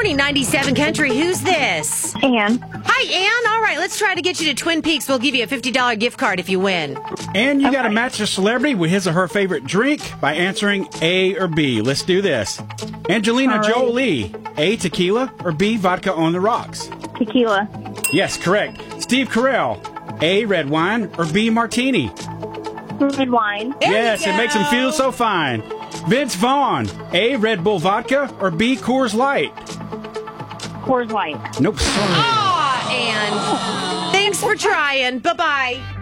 morning, 97 Country. Who's this? Ann. Hi, Ann. All right, let's try to get you to Twin Peaks. We'll give you a $50 gift card if you win. And you got to match the celebrity with his or her favorite drink by answering A or B. Let's do this. Angelina Jolie, A, tequila, or B, vodka on the rocks? Tequila. Yes, correct. Steve Carell, A, red wine, or B, martini? Red wine. Yes, it makes him feel so fine. Vince Vaughn, A, Red Bull vodka, or B, Coors Light? Coors Light. Nope, sorry. Ann. Thanks for trying. Bye-bye.